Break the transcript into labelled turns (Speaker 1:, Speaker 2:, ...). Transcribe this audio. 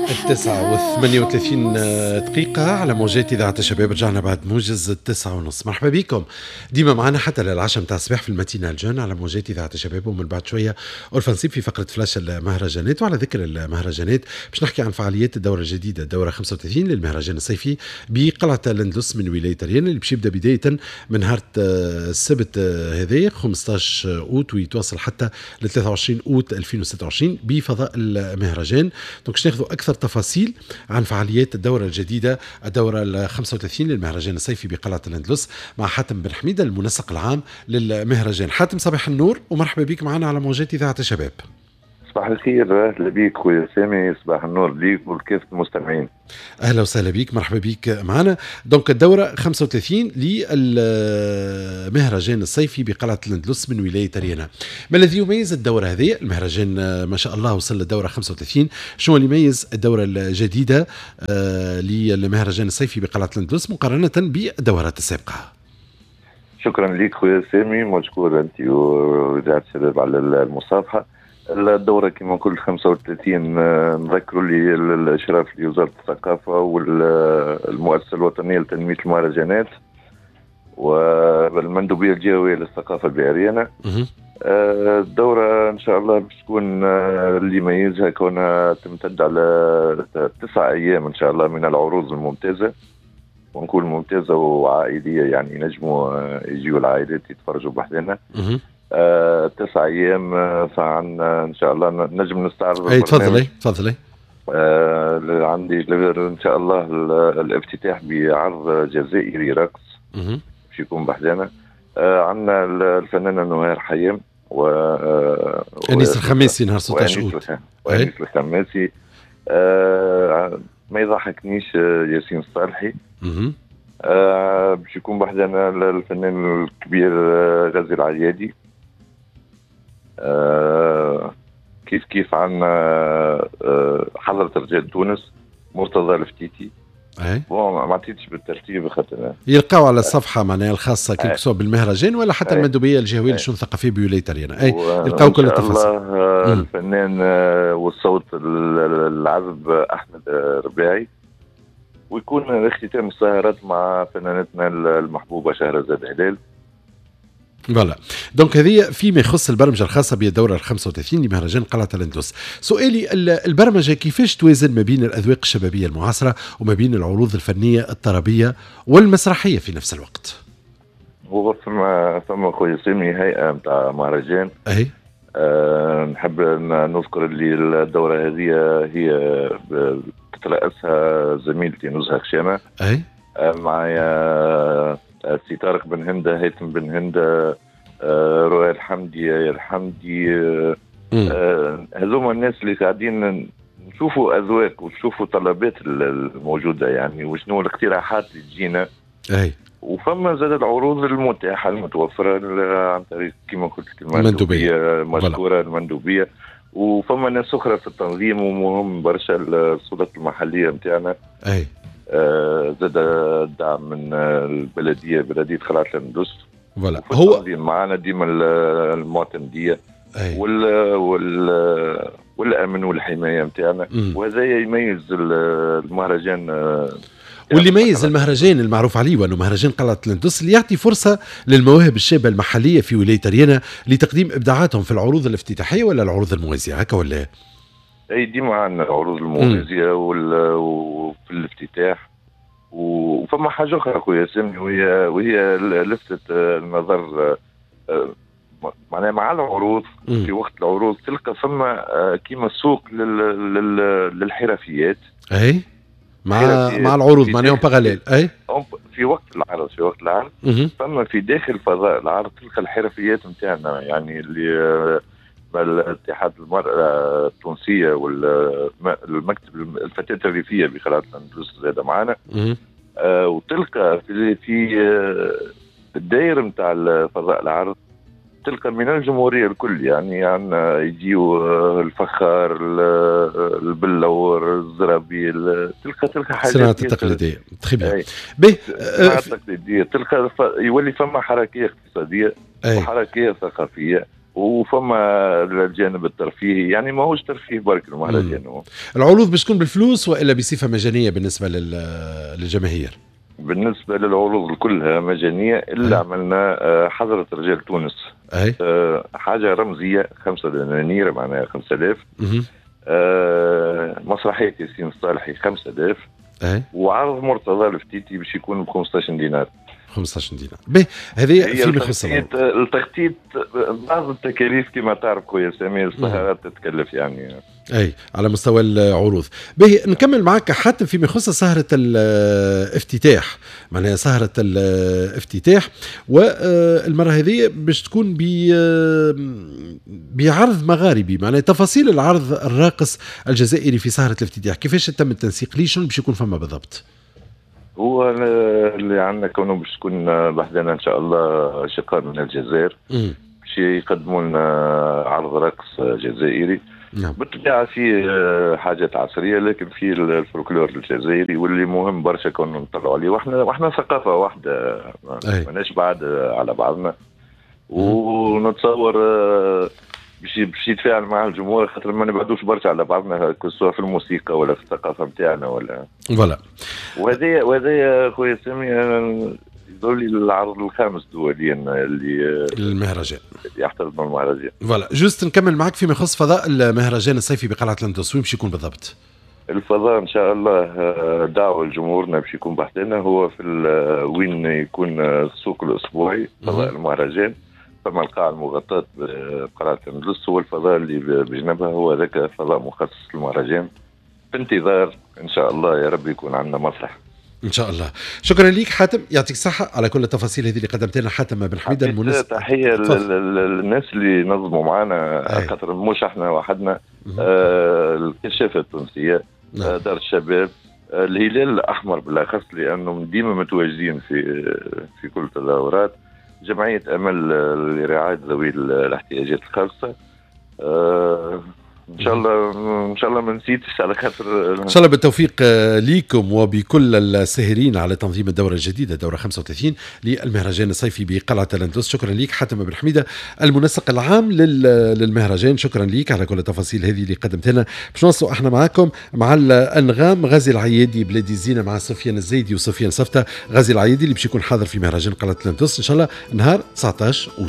Speaker 1: 9:38 دقيقة على موجات إذاعة الشباب. رجعنا بعد موجز 9:30. مرحبا بكم ديما معنا حتى للعشاء متاع الصباح في المتينة الجن على موجات إذاعة الشباب. ومن بعد شوية أورفانسيب في فقرة فلاش المهرجانات. وعلى ذكر المهرجانات باش نحكي عن فعاليات الدورة الجديدة، الدورة 35 للمهرجان الصيفي بقلعة الاندلس من ولاية ريان، اللي باش يبدا بداية من نهار السبت هذا 15 أوت ويتواصل حتى ل 23 أوت 2026 بفضاء المهرجان. دونك ناخذوا أكثر تفاصيل عن فعاليات الدورة الجديدة، الدورة 35 للمهرجان الصيفي بقلعة الاندلس مع حاتم بن حميدة المنسق العام للمهرجان. حاتم صباح النور ومرحبا بك معنا على موجات إذاعة الشباب.
Speaker 2: صباح الخير، اهلا بيك خويا سامي، صباح النور ليك ولكافة المستمعين.
Speaker 1: اهلا وسهلا بك، مرحبا بك معنا. دونك الدوره 35 للمهرجان الصيفي بقلعه الاندلس من ولايه ريانا. ما الذي يميز الدوره هذه؟ المهرجان ما شاء الله وصل للدوره 35. شنو اللي يميز الدوره الجديده للمهرجان الصيفي بقلعه الاندلس مقارنه بالدورات السابقه؟
Speaker 2: شكرا لك خويا سامي، مشكور انت وإذاعة الشباب على المصافحه. الدورة كما قلت 35 نذكروا لي الإشراف لوزارة الثقافة والمؤسسة الوطنية لتنمية المهرجانات والمندوبية الجهوية للثقافة البحرية. الدورة إن شاء الله باش تكون اللي يميزها كونها تمتد على 9 أيام إن شاء الله من العروض الممتازة، ونقول ممتازة وعائلية، يعني نجموا يجيوا العائلات يتفرجوا بحذنا. 9 أيام، فعنا إن شاء الله نجم نستعرض.
Speaker 1: أي تفضلي.
Speaker 2: عندي إن شاء الله الافتتاح بعرض جزائري رقص باش يكون بحذنا. عندنا الفنانة نهار حيام
Speaker 1: أنيس الخماسي نهار 16 أوت.
Speaker 2: وأنيس الخماسي. ما يضحكنيش ياسين الصالحي. باش يكون بحذنا الفنان الكبير غازي العيادي. كيف عنا حضرة رجال تونس مرتضى الفتيتي. ما عطيتش بالترتيب خاطر
Speaker 1: يلقاو على الصفحة معناها الخاصة كل سواء بالمهرجان ولا حتى المندوبية الجهوية للشؤون الثقافية بولاية ريانا. يلقاو كل التفاصيل.
Speaker 2: الفنان والصوت العذب أحمد رباعي، ويكون اختتام السهرات مع فنانتنا المحبوبة شهرزاد هلال.
Speaker 1: فوالا. دونك هذه فيما يخص البرمجه الخاصه بالدوره 35 لمهرجان قلعه الاندلس. سؤالي، البرمجه كيفاش توازن ما بين الاذواق الشبابيه المعاصره وما بين العروض الفنيه الطربيه والمسرحيه في نفس الوقت؟
Speaker 2: هو ثم خويا سامي هيئه نتاع مهرجان. نحب نذكر اللي الدوره هذه هي تترأسها زميلتي نزهه خشامه. معايا سي طارق بن هندة، هيثم بن هندة، رويال الحمدي، يا الحمدي. هذوما الناس اللي قاعدين نشوفوا أذواق ونشوفوا طلبات الموجودة، يعني وشنو الاقتراحات اللي تجينا. وفما زاد العروض المتاحة المتوفرة عن طريق كما قلت المندوبية مشكورة المندوبية. وفما ناس أخرى في التنظيم ومهم برشا السلطات المحلية متاعنا. زاد الدعم من بلدية قلعة الاندلس.
Speaker 1: هو
Speaker 2: معنا ديما المعتمدية والأمن والحماية متاعنا، وهذا يميز المهرجان.
Speaker 1: واللي يميز المهرجان المعروف عليه وانه مهرجان قلعة الاندلس اللي يعطي فرصة للمواهب الشابة المحلية في ولاية ريانا لتقديم ابداعاتهم في العروض الافتتاحية ولا العروض الموازية، هكا ولا؟
Speaker 2: اي ديما عندنا العروض الموازية وفي الافتتاح. وفما حاجة أخرى خويا سامي وهي لفتت النظر، معناها مع العروض في وقت العروض تلقى فما كيما سوق للحرفيات.
Speaker 1: مع العروض معناها باراليل.
Speaker 2: في وقت العرض فما في داخل فضاء العرض تلقى الحرفيات متاعنا، يعني اللي الاتحاد المرأة التونسية والمكتب الفتاة الريفية بقلعة الاندلس زاد معنا. وتلقى في الدائرة متاع فضاء العرض تلقى من الجمهورية الكل، يعني يجيو الفخار، البلور، الزرابيل، تلقى حاجات
Speaker 1: الصناعة التقليدية.
Speaker 2: التقليدية تلقى يولي فما حركية اقتصادية وحركية ثقافية وفما الجانب الترفيهي، يعني ما هوش ترفيه برك المهرجان هو.
Speaker 1: العروض باش تكون بالفلوس والا بصفه مجانيه بالنسبه للجماهير؟
Speaker 2: بالنسبه للعروض كلها مجانيه الا عملنا حضره رجال تونس، حاجه رمزيه 5 دنانير معناها 5000. مسرحيه ياسين الصالحي 5000. وعرض مرتضى الفتيتي باش يكون ب 15 دينار. 15
Speaker 1: دينار. به هذه فيما يخص
Speaker 2: التخطيط. بعض التكاليف كما تعرف خويا سامي، السهرات تتكلف يعني
Speaker 1: على مستوى العروض. به نكمل معك حتى فيما يخص سهرة الافتتاح، معناها سهرة الافتتاح، والمرة هذه باش تكون بعرض مغاربي، معناها تفاصيل العرض الراقص الجزائري في سهرة الافتتاح كيفاش تم التنسيق ليه، شنو باش يكون فما بالضبط؟
Speaker 2: هو اللي عندنا كونه باش تكون بحذنا ان شاء الله شقاء من الجزائر باش يقدموا لنا عرض رقص جزائري. بالطبيعه في حاجات عصريه لكن في الفولكلور الجزائري واللي مهم برشا كونه نطلعوا عليه، واحنا ثقافه واحده ماناش بعد على بعضنا. ونتصور باش يتفاعل مع الجمهور خاطر ما نبعدوش برشا على بعضنا سواء في الموسيقى ولا في الثقافه نتاعنا ولا
Speaker 1: فوالا.
Speaker 2: وهذا خويا سامي يدولي العرض الخامس دوليا اللي
Speaker 1: المهرجان
Speaker 2: يحتضن المهرجان.
Speaker 1: فوالا جوست نكمل معك فيما يخص فضاء المهرجان الصيفي بقلعه لندوس، وين باش يكون بالضبط؟
Speaker 2: الفضاء ان شاء الله دعوه لجمهورنا باش يكون بحثنا هو في وين يكون السوق الاسبوعي فضاء المهرجان. فما القاعة المغطاة بقلعة لندوس هو الفضاء اللي بجنبها، هو ذاك فضاء مخصص للمهرجان. في انتظار ان شاء الله يا رب يكون عندنا مسرح
Speaker 1: ان شاء الله. شكرا ليك حاتم، يعطيك الصحه على كل التفاصل هذه اللي قدمت لنا. حاتم بن حميده المنسق.
Speaker 2: تحيه للناس اللي نظموا معنا خاطر مش احنا وحدنا. الكشافه التونسيه، دار الشباب، الهلال الاحمر بالاخص لانهم ديما متواجدين في كل التظاهرات، جمعيه امل لرعايه ذوي الاحتياجات الخاصه. ان شاء الله ما نسيتش على خاطر
Speaker 1: ان شاء الله بالتوفيق ليكم وبكل الساهرين على تنظيم الدوره الجديده دوره 35 للمهرجان الصيفي بقلعه لندوس. شكرا ليك حاتم بن حميده المنسق العام للمهرجان، شكرا ليك على كل التفاصيل هذه اللي قدمت لنا. باش نوصلوا احنا معاكم مع الانغام غازي العيادي بلادي الزينه مع سفيان الزيدي وسفيان صفته. غازي العيادي اللي باش يكون حاضر في مهرجان قلعه لندوس ان شاء الله نهار 19